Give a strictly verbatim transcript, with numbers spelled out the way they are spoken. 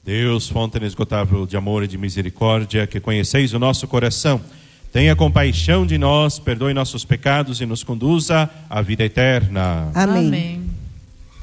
Deus, fonte inesgotável de amor e de misericórdia, que conheceis o nosso coração, tenha compaixão de nós, perdoe nossos pecados e nos conduza à vida eterna. Amém. Amém.